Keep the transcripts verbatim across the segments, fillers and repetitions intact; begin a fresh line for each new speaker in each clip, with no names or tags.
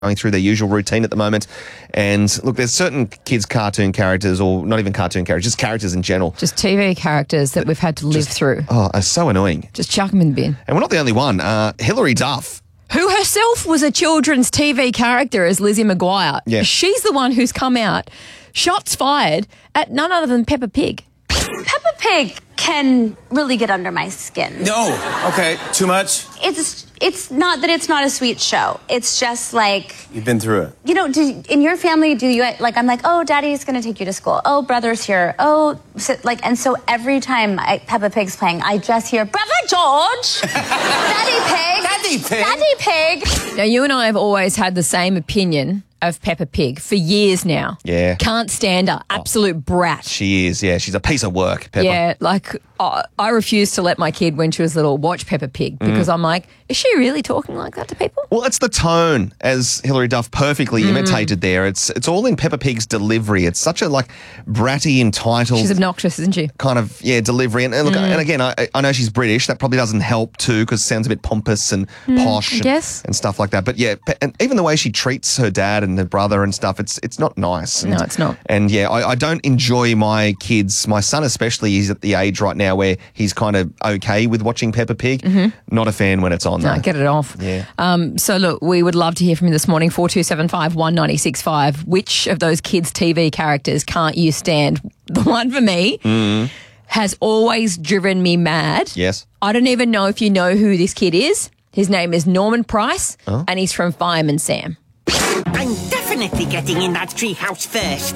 going through their usual routine at the moment. And look, there's certain kids' cartoon characters, or not even cartoon characters, just characters in general.
Just T V characters that we've had to live
just,
through.
Oh, are so annoying.
Just chuck them in the bin.
And we're not the only one. Uh, Hilary Duff.
Who herself was a children's T V character as Lizzie McGuire.
Yeah.
She's the one who's come out, shots fired, at none other than Peppa Pig.
Peppa Pig can really get under my skin.
No. Okay. Too much?
It's it's not that it's not a sweet show. It's just like...
You've been through it.
You know, do, in your family, do you... Like, I'm like, oh, Daddy's going to take you to school. Oh, brother's here. Oh, so, like... And so every time I, Peppa Pig's playing, I just hear, Brother George! Daddy Pig!
Daddy Pig!
Daddy Pig!
Now, you and I have always had the same opinion of Peppa Pig for years now.
Yeah.
Can't stand her. Absolute brat.
She is, yeah. She's a piece of work, Peppa.
Yeah, like I, I refused to let my kid when she was little watch Peppa Pig because
Mm.
I'm like, is she really talking like that to people?
Well, it's the tone, as Hilary Duff perfectly
Mm.
imitated there. It's it's all in Peppa Pig's delivery. It's such a like bratty, entitled
She's obnoxious, isn't she?
kind of yeah delivery. And, and look,
Mm.
and again, I, I know she's British. That probably doesn't help too, because it sounds a bit pompous and posh
I
and,
guess.
and stuff like that. But yeah, pe- and even the way she treats her dad and her brother and stuff, it's it's not nice. And,
No, it's not.
And yeah, I, I don't enjoy my kids. My son especially, he's at the age right now where he's kind of okay with watching Peppa Pig. Not a fan when it's on.
No,
though.
get it off.
Yeah.
Um, so, look, we would love to hear from you this morning, four two seven five, one nine six five. Which of those kids' T V characters can't you stand? The one for me has always driven me mad.
Yes.
I don't even know if you know who this kid is. His name is Norman Price, and he's from Fireman Sam.
I'm definitely getting in that treehouse first.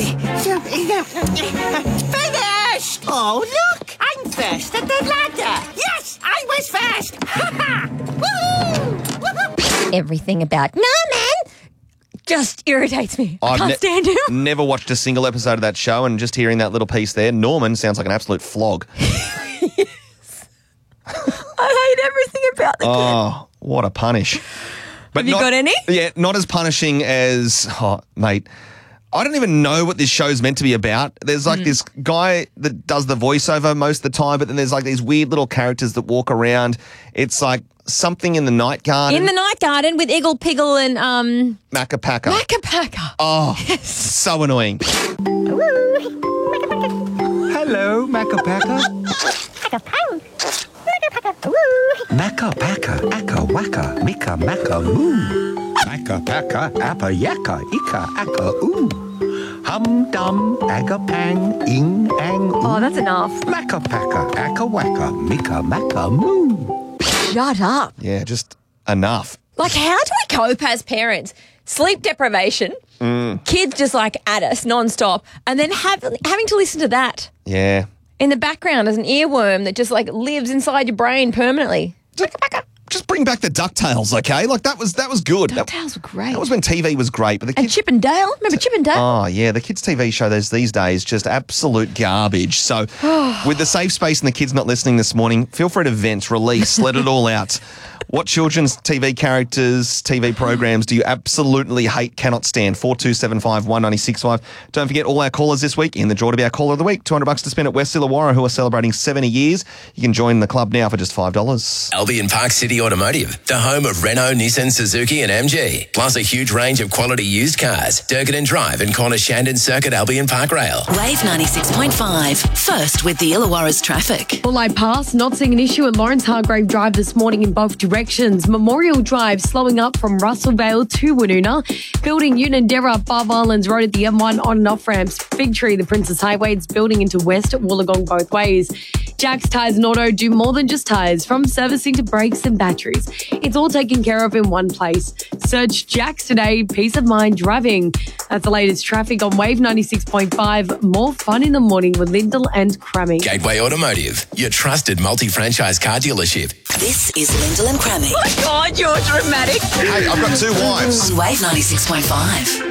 Finished! Oh, look! I'm first at the ladder. Yes, I was first. Ha ha! Woohoo! Woohoo!
Everything about Norman just irritates me. I
I've
can't
ne-
stand him.
Never watched a single episode of that show, and just hearing that little piece there, Norman sounds like an absolute flog.
I hate everything about the kid.
Oh, what a punish. But
Have you
not-
got any?
Yeah, not as punishing as, oh, mate, I don't even know what this show's meant to be about. There's like this guy that does the voiceover most of the time, but then there's like these weird little characters that walk around. It's like something in the night garden.
In the night garden with Iggle Piggle and um,
Macca Packa.
Macca Packa.
Oh, so annoying.
Hello, Macca-Packa. Macca-Packa, Aka-Waka, Mika-Macka, Moo. Macca-Packa, Appa-Yaka, Ika-Aka, Ooh. Hum-Dum, Aga-Pang, Ing-Ang, Ooh.
Oh, that's enough.
Macca-Packa, Aka-Waka, Mika-Macka, Moo.
Shut up.
Yeah, just enough.
Like, how do we cope as parents? Sleep deprivation, kids just like at us nonstop, and then have, having to listen to that
Yeah.
in the background as an earworm that just like lives inside your brain permanently.
Just, just bring back the DuckTales, okay? Like, that was that was good. That-
DuckTales were great.
That was when T V was great, but the
And
kids...
Chip and Dale. Remember Chip and Dale?
Oh, yeah, the kids' T V show there's these days, just absolute garbage. So with the safe space and the kids not listening this morning, feel free to vent, release, let it all out. What children's T V characters, T V programs do you absolutely hate, cannot stand? four two seven five, one nine six five. Don't forget all our callers this week in the draw to be our caller of the week. two hundred bucks to spend at West Illawarra, who are celebrating seventy years. You can join the club now for just five dollars.
Albion Park City Automotive, the home of Renault, Nissan, Suzuki and M G. Plus a huge range of quality used cars. Durkin Drive and Corner Shandon Circuit Albion Park Rail.
Wave ninety-six point five. First with the Illawarra's traffic.
All I pass, not seeing an issue at Lawrence Hargrave Drive this morning in both directions. Memorial Drive slowing up from Russellvale to Woonona. Building Unanderra, Five Islands Road at the M one on and off ramps. Big Tree, the Princess Highway, it's building into West at Wollongong both ways. Jack's Tyres and Auto do more than just tyres, from servicing to brakes and batteries. It's all taken care of in one place. Search Jack's today, peace of mind driving. That's the latest traffic on Wave ninety-six point five. More fun in the morning with Lyndall and Crammy.
Gateway Automotive, your trusted multi-franchise car dealership.
This is Lyndall and Crammy.
Oh, God, you're dramatic.
Hey, I've got two wives.
On Wave ninety-six point five.